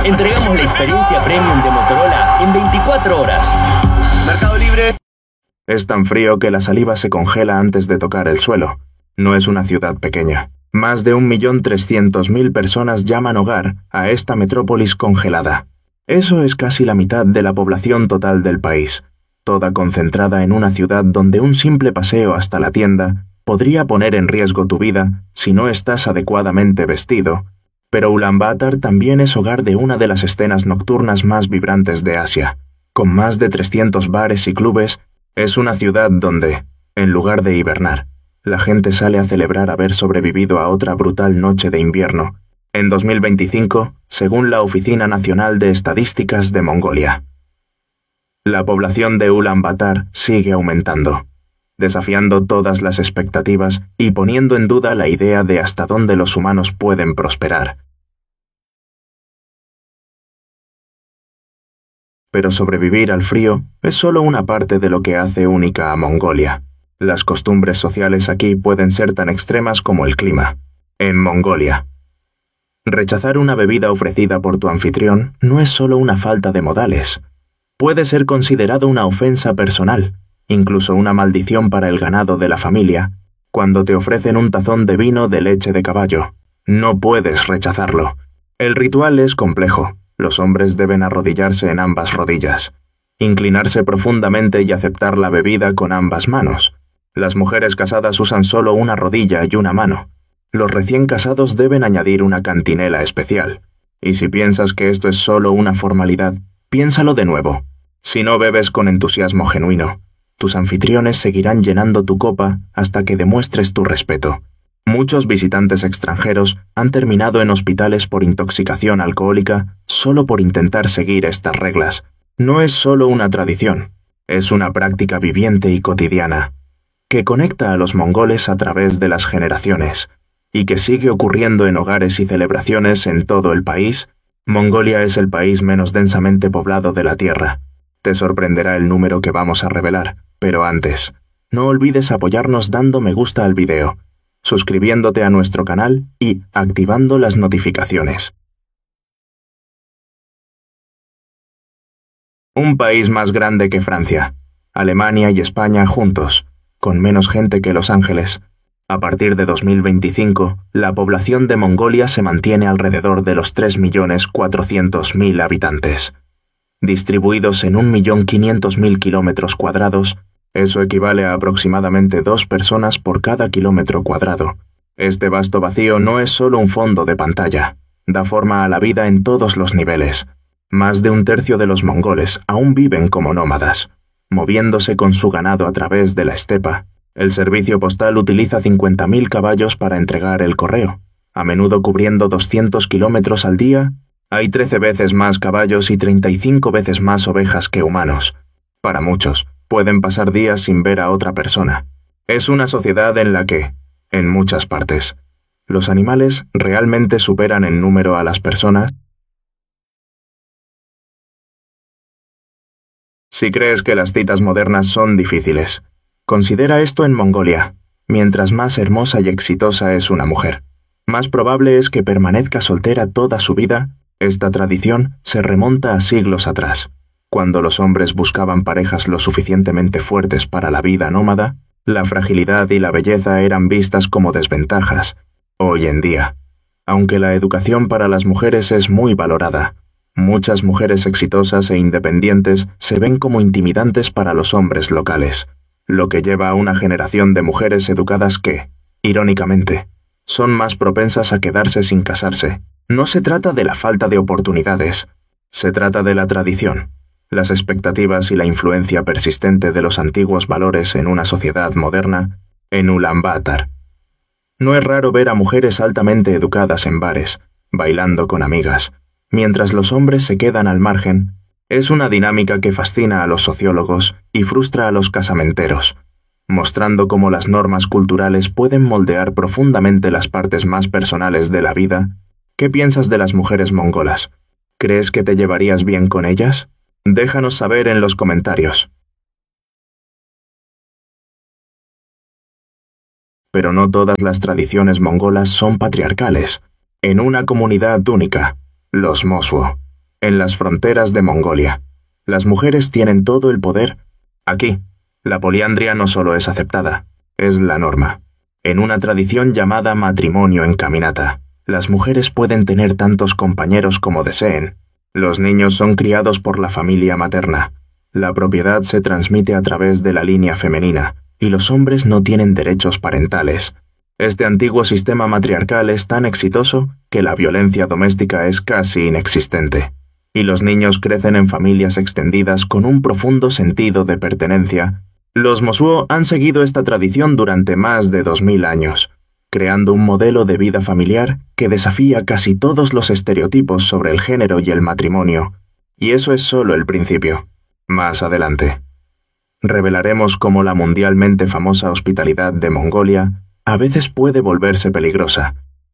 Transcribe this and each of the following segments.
Entregamos la experiencia premium de Motorola en 24 horas. Mercado Libre. Es tan frío que la saliva se congela antes de tocar el suelo. No es una ciudad pequeña. Más de 1.300.000 personas llaman hogar a esta metrópolis congelada. Eso es casi la mitad de la población total del país, toda concentrada en una ciudad donde un simple paseo hasta la tienda podría poner en riesgo tu vida si no estás adecuadamente vestido. Pero Ulaanbaatar también es hogar de una de las escenas nocturnas más vibrantes de Asia. Con más de 300 bares y clubes, es una ciudad donde, en lugar de hibernar, la gente sale a celebrar haber sobrevivido a otra brutal noche de invierno, en 2025, según la Oficina Nacional de Estadísticas de Mongolia. La población de Ulaanbaatar sigue aumentando, desafiando todas las expectativas y poniendo en duda la idea de hasta dónde los humanos pueden prosperar. Pero sobrevivir al frío es solo una parte de lo que hace única a Mongolia. Las costumbres sociales aquí pueden ser tan extremas como el clima. En Mongolia, rechazar una bebida ofrecida por tu anfitrión no es solo una falta de modales. Puede ser considerado una ofensa personal, incluso una maldición para el ganado de la familia, cuando te ofrecen un tazón de vino de leche de caballo. No puedes rechazarlo. El ritual es complejo. Los hombres deben arrodillarse en ambas rodillas, inclinarse profundamente y aceptar la bebida con ambas manos. Las mujeres casadas usan solo una rodilla y una mano. Los recién casados deben añadir una cantinela especial. Y si piensas que esto es solo una formalidad, piénsalo de nuevo. Si no bebes con entusiasmo genuino, tus anfitriones seguirán llenando tu copa hasta que demuestres tu respeto. Muchos visitantes extranjeros han terminado en hospitales por intoxicación alcohólica solo por intentar seguir estas reglas. No es solo una tradición, es una práctica viviente y cotidiana, que conecta a los mongoles a través de las generaciones, y que sigue ocurriendo en hogares y celebraciones en todo el país. Mongolia es el país menos densamente poblado de la Tierra. Te sorprenderá el número que vamos a revelar, pero antes, no olvides apoyarnos dando me gusta al video, suscribiéndote a nuestro canal y activando las notificaciones. Un país más grande que Francia, Alemania y España juntos, con menos gente que Los Ángeles. A partir de 2025, la población de Mongolia se mantiene alrededor de los 3.400.000 habitantes. Distribuidos en 1.500.000 kilómetros cuadrados, eso equivale a aproximadamente 2 personas por cada kilómetro cuadrado. Este vasto vacío no es solo un fondo de pantalla, da forma a la vida en todos los niveles. Más de un tercio de los mongoles aún viven como nómadas, moviéndose con su ganado a través de la estepa. El servicio postal utiliza 50.000 caballos para entregar el correo, a menudo cubriendo 200 kilómetros al día. Hay 13 veces más caballos y 35 veces más ovejas que humanos. Para muchos, pueden pasar días sin ver a otra persona. Es una sociedad en la que, en muchas partes, los animales realmente superan en número a las personas. Si crees que las citas modernas son difíciles, considera esto en Mongolia. Mientras más hermosa y exitosa es una mujer, más probable es que permanezca soltera toda su vida. Esta tradición se remonta a siglos atrás. Cuando los hombres buscaban parejas lo suficientemente fuertes para la vida nómada, la fragilidad y la belleza eran vistas como desventajas. Hoy en día, aunque la educación para las mujeres es muy valorada, muchas mujeres exitosas e independientes se ven como intimidantes para los hombres locales, lo que lleva a una generación de mujeres educadas que, irónicamente, son más propensas a quedarse sin casarse. No se trata de la falta de oportunidades, se trata de la tradición, las expectativas y la influencia persistente de los antiguos valores en una sociedad moderna. En Ulaanbaatar, no es raro ver a mujeres altamente educadas en bares, bailando con amigas, mientras los hombres se quedan al margen. Es una dinámica que fascina a los sociólogos y frustra a los casamenteros, mostrando cómo las normas culturales pueden moldear profundamente las partes más personales de la vida. ¿Qué piensas de las mujeres mongolas? ¿Crees que te llevarías bien con ellas? Déjanos saber en los comentarios. Pero no todas las tradiciones mongolas son patriarcales. En una comunidad única, los Mosuo, En las fronteras de Mongolia, las mujeres tienen todo el poder. Aquí, la poliandria no solo es aceptada, es la norma. En una tradición llamada matrimonio en caminata, las mujeres pueden tener tantos compañeros como deseen. Los niños son criados por la familia materna. La propiedad se transmite a través de la línea femenina, y los hombres no tienen derechos parentales. Este antiguo sistema matriarcal es tan exitoso que la violencia doméstica es casi inexistente, y los niños crecen en familias extendidas con un profundo sentido de pertenencia. Los Mosuo han seguido esta tradición durante más de 2000 años, creando un modelo de vida familiar que desafía casi todos los estereotipos sobre el género y el matrimonio, y eso es solo el principio. Más adelante, revelaremos cómo la mundialmente famosa hospitalidad de Mongolia a veces puede volverse peligrosa.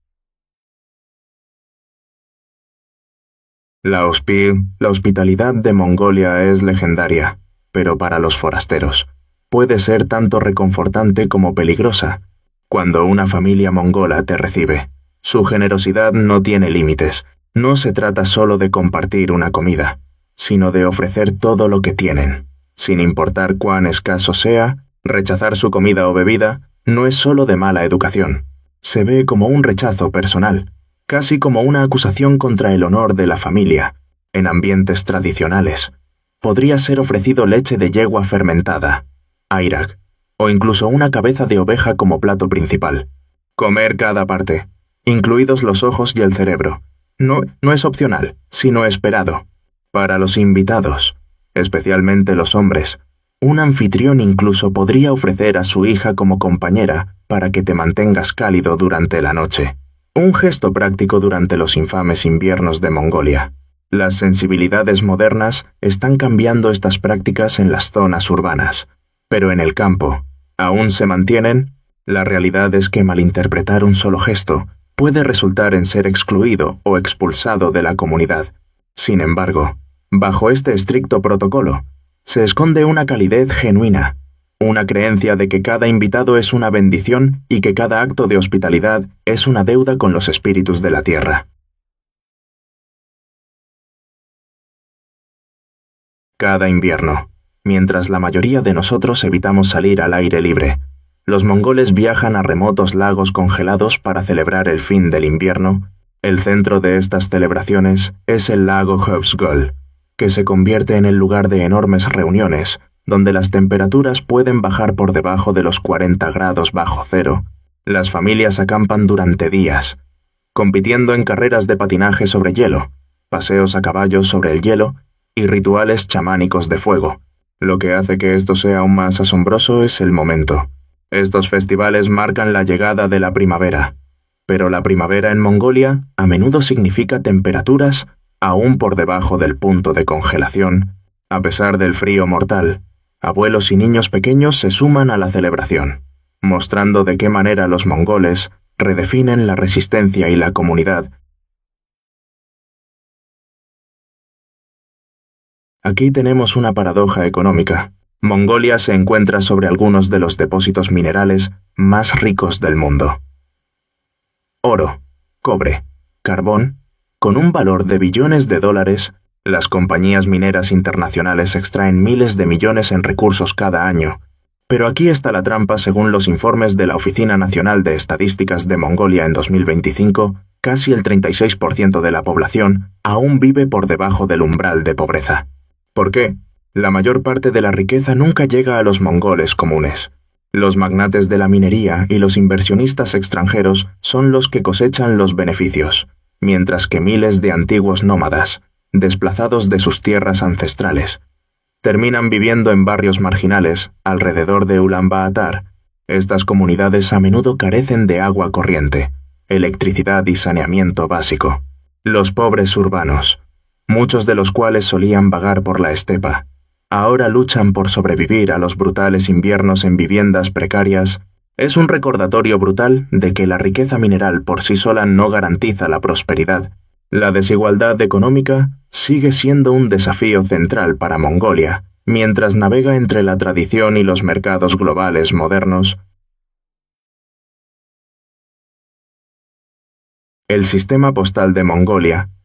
La hospitalidad de Mongolia es legendaria, pero para los forasteros puede ser tanto reconfortante como peligrosa. Cuando una familia mongola te recibe, su generosidad no tiene límites. No se trata solo de compartir una comida, sino de ofrecer todo lo que tienen. Sin importar cuán escaso sea, rechazar su comida o bebida no es solo de mala educación. Se ve como un rechazo personal, casi como una acusación contra el honor de la familia. En ambientes tradicionales, podría ser ofrecido leche de yegua fermentada, airak, o incluso una cabeza de oveja como plato principal. Comer cada parte, incluidos los ojos y el cerebro, no es opcional, sino esperado. Para los invitados, especialmente los hombres, un anfitrión incluso podría ofrecer a su hija como compañera para que te mantengas cálido durante la noche. Un gesto práctico durante los infames inviernos de Mongolia. Las sensibilidades modernas están cambiando estas prácticas en las zonas urbanas, pero en el campo, ¿aún se mantienen? La realidad es que malinterpretar un solo gesto puede resultar en ser excluido o expulsado de la comunidad. Sin embargo, bajo este estricto protocolo, se esconde una calidez genuina, una creencia de que cada invitado es una bendición y que cada acto de hospitalidad es una deuda con los espíritus de la tierra. Cada invierno, mientras la mayoría de nosotros evitamos salir al aire libre, los mongoles viajan a remotos lagos congelados para celebrar el fin del invierno. El centro de estas celebraciones es el lago Hövsgöl, que se convierte en el lugar de enormes reuniones, donde las temperaturas pueden bajar por debajo de los 40 grados bajo cero. Las familias acampan durante días, compitiendo en carreras de patinaje sobre hielo, paseos a caballo sobre el hielo y rituales chamánicos de fuego. Lo que hace que esto sea aún más asombroso es el momento. Estos festivales marcan la llegada de la primavera, pero la primavera en Mongolia a menudo significa temperaturas aún por debajo del punto de congelación. A pesar del frío mortal, abuelos y niños pequeños se suman a la celebración, mostrando de qué manera los mongoles redefinen la resistencia y la comunidad. Aquí tenemos una paradoja económica. Mongolia se encuentra sobre algunos de los depósitos minerales más ricos del mundo. Oro, cobre, carbón, con un valor de billones de dólares, las compañías mineras internacionales extraen miles de millones en recursos cada año. Pero aquí está la trampa. Según los informes de la Oficina Nacional de Estadísticas de Mongolia en 2025, casi el 36% de la población aún vive por debajo del umbral de pobreza. ¿Por qué? La mayor parte de la riqueza nunca llega a los mongoles comunes. Los magnates de la minería y los inversionistas extranjeros son los que cosechan los beneficios, mientras que miles de antiguos nómadas, desplazados de sus tierras ancestrales, terminan viviendo en barrios marginales alrededor de Ulaanbaatar. Estas comunidades a menudo carecen de agua corriente, electricidad y saneamiento básico. Los pobres urbanos, muchos de los cuales solían vagar por la estepa, ahora luchan por sobrevivir a los brutales inviernos en viviendas precarias. Es un recordatorio brutal de que la riqueza mineral por sí sola no garantiza la prosperidad. La desigualdad económica sigue siendo un desafío central para Mongolia, mientras navega entre la tradición y los mercados globales modernos. El sistema postal de Mongolia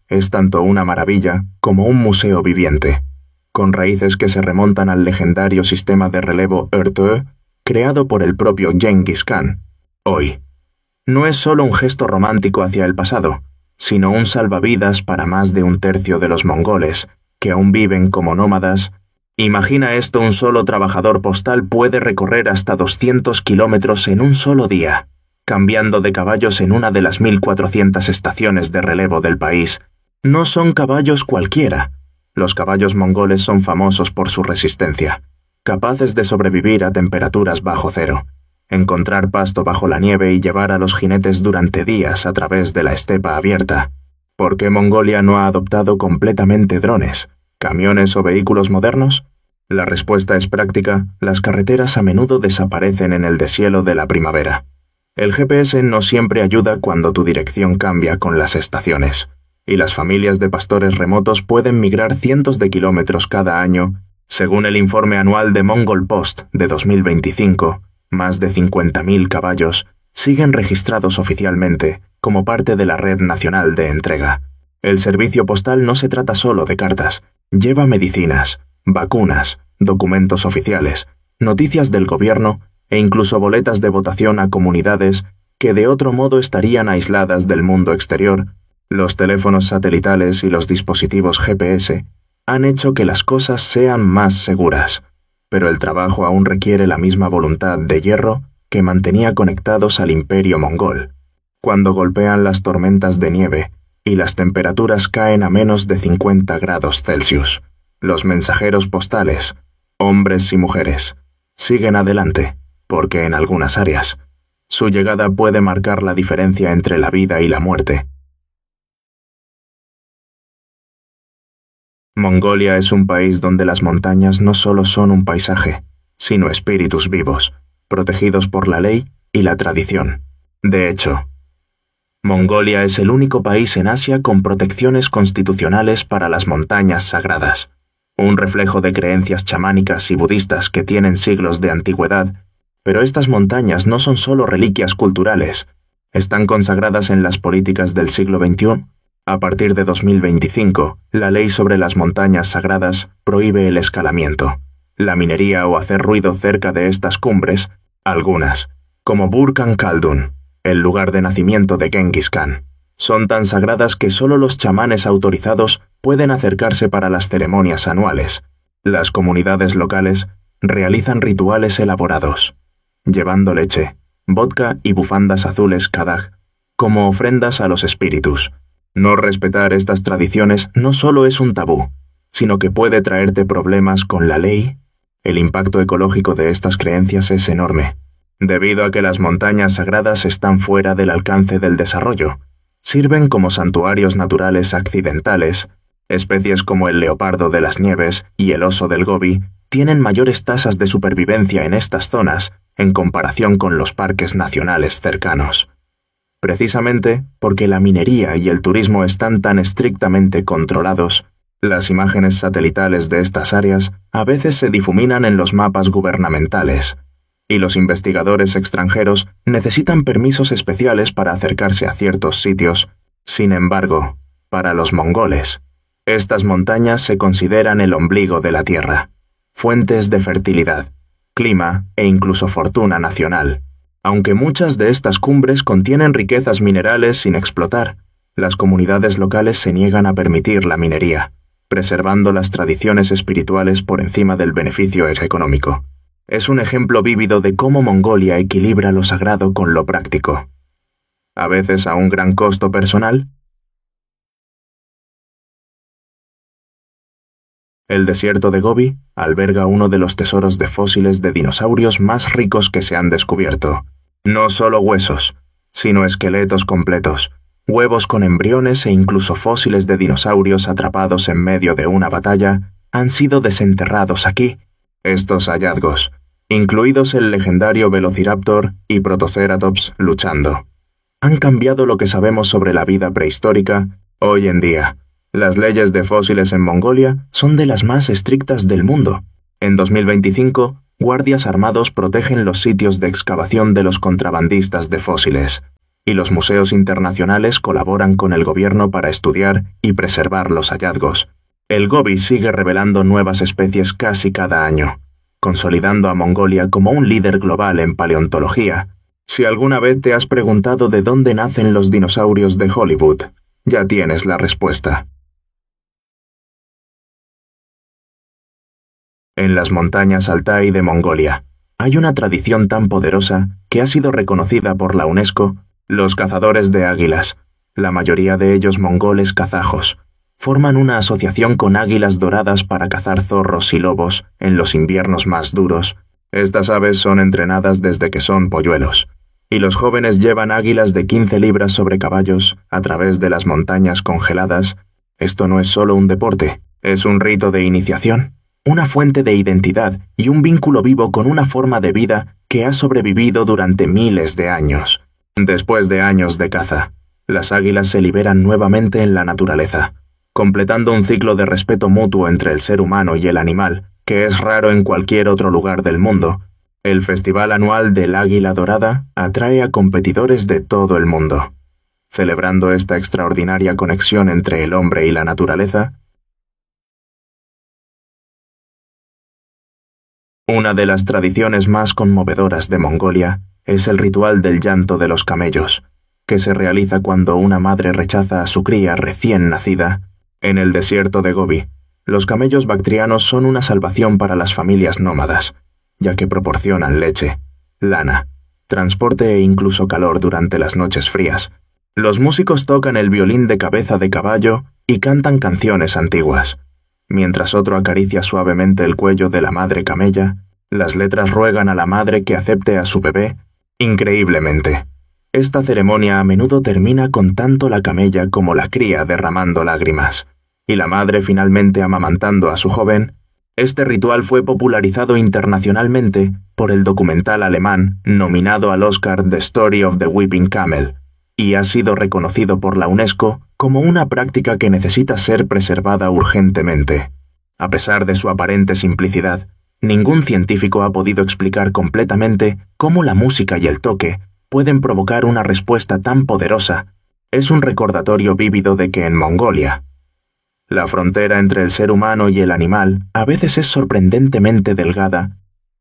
es tanto una maravilla como un museo viviente, con raíces que se remontan al legendario sistema de relevo RTE creado por el propio Genghis Khan. Hoy, no es solo un gesto romántico hacia el pasado, sino un salvavidas para más de un tercio de los mongoles, que aún viven como nómadas. Imagina esto: un solo trabajador postal puede recorrer hasta 200 kilómetros en un solo día, cambiando de caballos en una de las 1400 estaciones de relevo del país. No son caballos cualquiera. Los caballos mongoles son famosos por su resistencia, capaces de sobrevivir a temperaturas bajo cero, encontrar pasto bajo la nieve y llevar a los jinetes durante días a través de la estepa abierta. ¿Por qué Mongolia no ha adoptado completamente drones, camiones o vehículos modernos? La respuesta es práctica: las carreteras a menudo desaparecen en el deshielo de la primavera. El GPS no siempre ayuda cuando tu dirección cambia con las estaciones, y las familias de pastores remotos pueden migrar cientos de kilómetros cada año. Según el informe anual de Mongol Post de 2025, más de 50.000 caballos siguen registrados oficialmente como parte de la Red Nacional de Entrega. El servicio postal no se trata solo de cartas, lleva medicinas, vacunas, documentos oficiales, noticias del gobierno e incluso boletas de votación a comunidades que de otro modo estarían aisladas del mundo exterior. Los teléfonos satelitales y los dispositivos GPS han hecho que las cosas sean más seguras, pero el trabajo aún requiere la misma voluntad de hierro que mantenía conectados al imperio mongol. Cuando golpean las tormentas de nieve y las temperaturas caen a menos de 50 grados Celsius, los mensajeros postales, hombres y mujeres, siguen adelante, porque en algunas áreas, su llegada puede marcar la diferencia entre la vida y la muerte. Mongolia es un país donde las montañas no solo son un paisaje, sino espíritus vivos, protegidos por la ley y la tradición. De hecho, Mongolia es el único país en Asia con protecciones constitucionales para las montañas sagradas, un reflejo de creencias chamánicas y budistas que tienen siglos de antigüedad. Pero estas montañas no son solo reliquias culturales, están consagradas en las políticas del siglo XXI. A partir de 2025, la ley sobre las montañas sagradas prohíbe el escalamiento, la minería o hacer ruido cerca de estas cumbres. Algunas, como Burkan Khaldun, el lugar de nacimiento de Genghis Khan, son tan sagradas que solo los chamanes autorizados pueden acercarse para las ceremonias anuales. Las comunidades locales realizan rituales elaborados, llevando leche, vodka y bufandas azules kadag como ofrendas a los espíritus. No respetar estas tradiciones no solo es un tabú, sino que puede traerte problemas con la ley. El impacto ecológico de estas creencias es enorme, debido a que las montañas sagradas están fuera del alcance del desarrollo. Sirven como santuarios naturales accidentales. Especies como el leopardo de las nieves y el oso del Gobi tienen mayores tasas de supervivencia en estas zonas en comparación con los parques nacionales cercanos. Precisamente porque la minería y el turismo están tan estrictamente controlados, las imágenes satelitales de estas áreas a veces se difuminan en los mapas gubernamentales, y los investigadores extranjeros necesitan permisos especiales para acercarse a ciertos sitios. Sin embargo, para los mongoles, estas montañas se consideran el ombligo de la tierra, fuentes de fertilidad, clima e incluso fortuna nacional. Aunque muchas de estas cumbres contienen riquezas minerales sin explotar, las comunidades locales se niegan a permitir la minería, preservando las tradiciones espirituales por encima del beneficio económico. Es un ejemplo vívido de cómo Mongolia equilibra lo sagrado con lo práctico, a veces a un gran costo personal. El desierto de Gobi alberga uno de los tesoros de fósiles de dinosaurios más ricos que se han descubierto. No solo huesos, sino esqueletos completos, huevos con embriones e incluso fósiles de dinosaurios atrapados en medio de una batalla han sido desenterrados aquí. Estos hallazgos, incluidos el legendario Velociraptor y Protoceratops luchando, han cambiado lo que sabemos sobre la vida prehistórica. Hoy en día, las leyes de fósiles en Mongolia son de las más estrictas del mundo. En 2025, guardias armados protegen los sitios de excavación de los contrabandistas de fósiles, y los museos internacionales colaboran con el gobierno para estudiar y preservar los hallazgos. El Gobi sigue revelando nuevas especies casi cada año, consolidando a Mongolia como un líder global en paleontología. Si alguna vez te has preguntado de dónde nacen los dinosaurios de Hollywood, ya tienes la respuesta. En las montañas Altai de Mongolia, hay una tradición tan poderosa que ha sido reconocida por la UNESCO. Los cazadores de águilas, la mayoría de ellos mongoles kazajos, forman una asociación con águilas doradas para cazar zorros y lobos en los inviernos más duros. Estas aves son entrenadas desde que son polluelos, y los jóvenes llevan águilas de 15 libras sobre caballos a través de las montañas congeladas. Esto no es solo un deporte, es un rito de iniciación, una fuente de identidad y un vínculo vivo con una forma de vida que ha sobrevivido durante miles de años. Después de años de caza, las águilas se liberan nuevamente en la naturaleza, completando un ciclo de respeto mutuo entre el ser humano y el animal, que es raro en cualquier otro lugar del mundo. El Festival Anual del Águila Dorada atrae a competidores de todo el mundo. Celebrando esta extraordinaria conexión entre el hombre y la naturaleza, una de las tradiciones más conmovedoras de Mongolia es el ritual del llanto de los camellos, que se realiza cuando una madre rechaza a su cría recién nacida. En el desierto de Gobi, los camellos bactrianos son una salvación para las familias nómadas, ya que proporcionan leche, lana, transporte e incluso calor durante las noches frías. Los músicos tocan el violín de cabeza de caballo y cantan canciones antiguas. Mientras otro acaricia suavemente el cuello de la madre camella, las letras ruegan a la madre que acepte a su bebé. Increíblemente, esta ceremonia a menudo termina con tanto la camella como la cría derramando lágrimas, y la madre finalmente amamantando a su joven. Este ritual fue popularizado internacionalmente por el documental alemán nominado al Oscar The Story of the Weeping Camel, y ha sido reconocido por la UNESCO como una práctica que necesita ser preservada urgentemente. A pesar de su aparente simplicidad, ningún científico ha podido explicar completamente cómo la música y el toque pueden provocar una respuesta tan poderosa. Es un recordatorio vívido de que en Mongolia, la frontera entre el ser humano y el animal a veces es sorprendentemente delgada.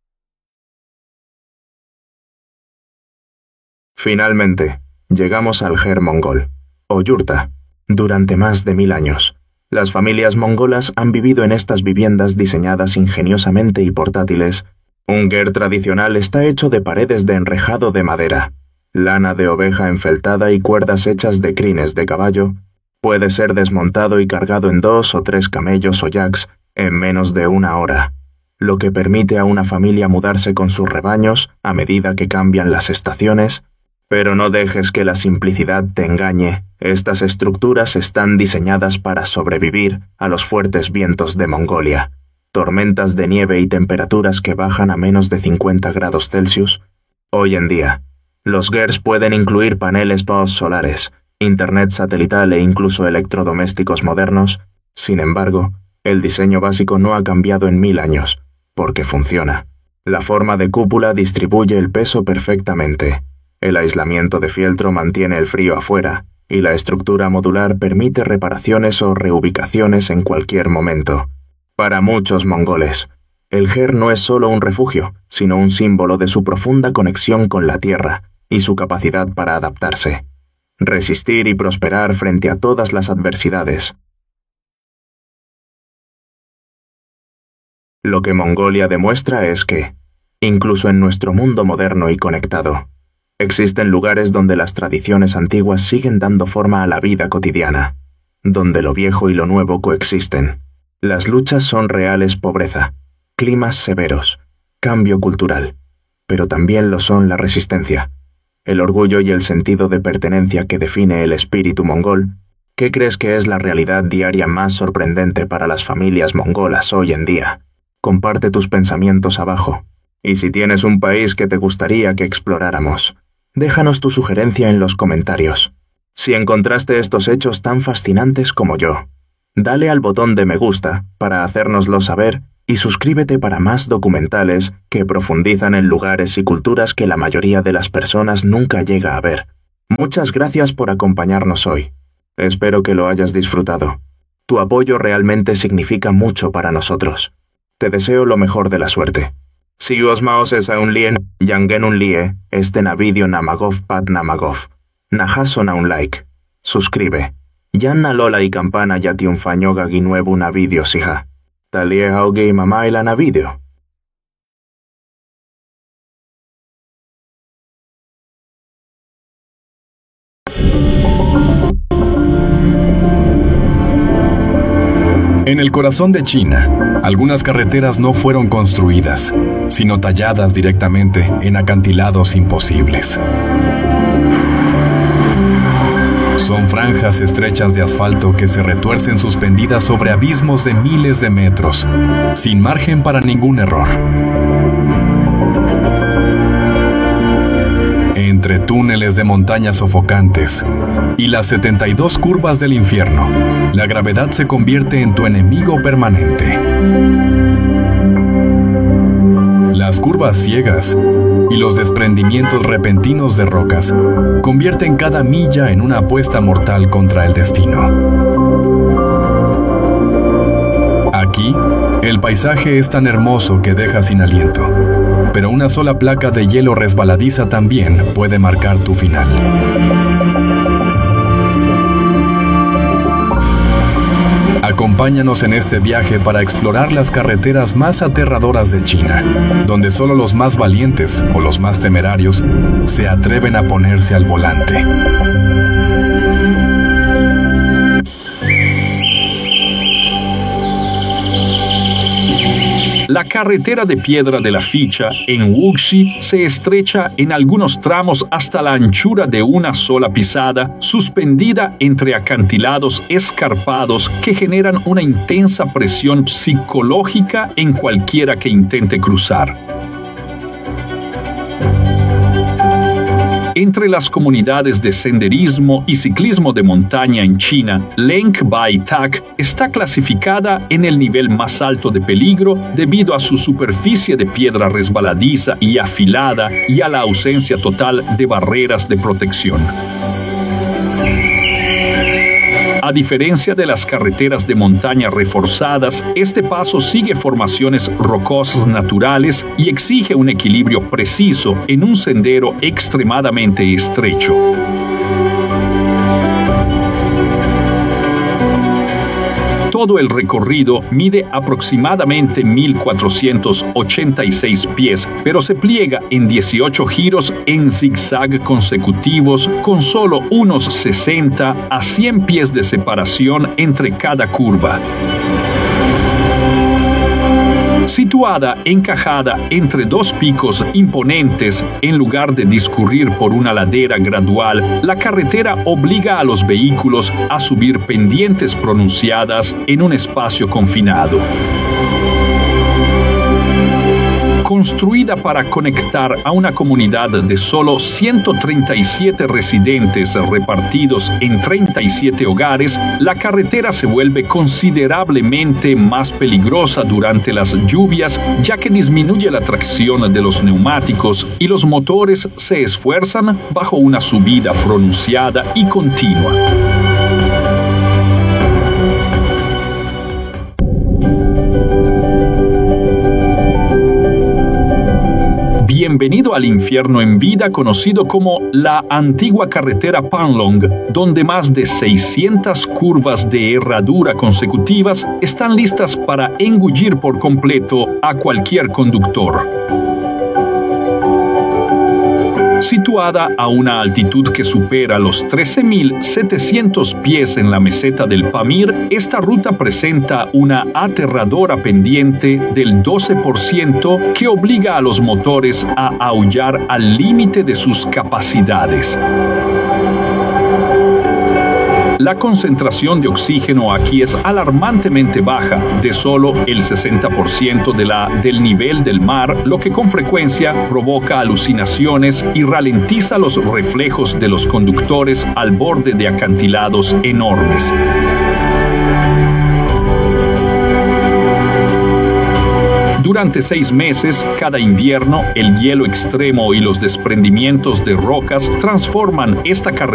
Finalmente, llegamos al Ger mongol, o yurta. Durante más de 1000 años, las familias mongolas han vivido en estas viviendas diseñadas ingeniosamente y portátiles. Un ger tradicional está hecho de paredes de enrejado de madera, lana de oveja enfeltada y cuerdas hechas de crines de caballo. Puede ser desmontado y cargado en 2 o 3 camellos o yaks en menos de 1 hora, lo que permite a una familia mudarse con sus rebaños a medida que cambian las estaciones. Pero no dejes que la simplicidad te engañe. Estas estructuras están diseñadas para sobrevivir a los fuertes vientos de Mongolia, tormentas de nieve y temperaturas que bajan a menos de 50 grados Celsius. Hoy en día, los gers pueden incluir paneles solares, internet satelital e incluso electrodomésticos modernos. Sin embargo, el diseño básico no ha cambiado en 1000 años, porque funciona. La forma de cúpula distribuye el peso perfectamente. El aislamiento de fieltro mantiene el frío afuera, y la estructura modular permite reparaciones o reubicaciones en cualquier momento. Para muchos mongoles, el ger no es solo un refugio, sino un símbolo de su profunda conexión con la tierra y su capacidad para adaptarse, resistir y prosperar frente a todas las adversidades. Lo que Mongolia demuestra es que, incluso en nuestro mundo moderno y conectado, existen lugares donde las tradiciones antiguas siguen dando forma a la vida cotidiana, donde lo viejo y lo nuevo coexisten. Las luchas son reales: pobreza, climas severos, cambio cultural, pero también lo son la resistencia, el orgullo y el sentido de pertenencia que define el espíritu mongol. ¿Qué crees que es la realidad diaria más sorprendente para las familias mongolas hoy en día? Comparte tus pensamientos abajo. Y si tienes un país que te gustaría que exploráramos, déjanos tu sugerencia en los comentarios. Si encontraste estos hechos tan fascinantes como yo, dale al botón de me gusta para hacérnoslo saber y suscríbete para más documentales que profundizan en lugares y culturas que la mayoría de las personas nunca llega a ver. Muchas gracias por acompañarnos hoy. Espero que lo hayas disfrutado. Tu apoyo realmente significa mucho para nosotros. Te deseo lo mejor de la suerte. Si os maoses a un lien, yangen un lie, na video namagov pat namagov. Najason a un like. Suscribe. Yanna lola y campana ya triunfañoga nuevo una video sija. Talie auge y mamá y la na video. En el corazón de China, algunas carreteras no fueron construidas, sino talladas directamente en acantilados imposibles. Son franjas estrechas de asfalto que se retuercen suspendidas sobre abismos de miles de metros, sin margen para ningún error. Entre túneles de montañas sofocantes y las 72 curvas del infierno, la gravedad se convierte en tu enemigo permanente. Las curvas ciegas y los desprendimientos repentinos de rocas convierten cada milla en una apuesta mortal contra el destino. Aquí, el paisaje es tan hermoso que deja sin aliento, pero una sola placa de hielo resbaladiza también puede marcar tu final. Acompáñanos en este viaje para explorar las carreteras más aterradoras de China, donde solo los más valientes o los más temerarios se atreven a ponerse al volante. La carretera de piedra de la Ficha en Wuxi se estrecha en algunos tramos hasta la anchura de una sola pisada, suspendida entre acantilados escarpados que generan una intensa presión psicológica en cualquiera que intente cruzar. Entre las comunidades de senderismo y ciclismo de montaña en China, Leng Bai Tak está clasificada en el nivel más alto de peligro debido a su superficie de piedra resbaladiza y afilada y a la ausencia total de barreras de protección. A diferencia de las carreteras de montaña reforzadas, este paso sigue formaciones rocosas naturales y exige un equilibrio preciso en un sendero extremadamente estrecho. Todo el recorrido mide aproximadamente 1.486 pies, pero se pliega en 18 giros en zigzag consecutivos con solo unos 60 a 100 pies de separación entre cada curva. Situada encajada entre dos picos imponentes, en lugar de discurrir por una ladera gradual, la carretera obliga a los vehículos a subir pendientes pronunciadas en un espacio confinado. Construida para conectar a una comunidad de solo 137 residentes repartidos en 37 hogares, la carretera se vuelve considerablemente más peligrosa durante las lluvias, ya que disminuye la tracción de los neumáticos y los motores se esfuerzan bajo una subida pronunciada y continua. Bienvenido al infierno en vida conocido como la antigua carretera Panlong, donde más de 600 curvas de herradura consecutivas están listas para engullir por completo a cualquier conductor. Situada a una altitud que supera los 13.700 pies en la meseta del Pamir, esta ruta presenta una aterradora pendiente del 12% que obliga a los motores a aullar al límite de sus capacidades. La concentración de oxígeno aquí es alarmantemente baja, de solo el 60% del nivel del mar, lo que con frecuencia provoca alucinaciones y ralentiza los reflejos de los conductores al borde de acantilados enormes. Durante 6 meses, cada invierno, el hielo extremo y los desprendimientos de rocas transforman esta carretera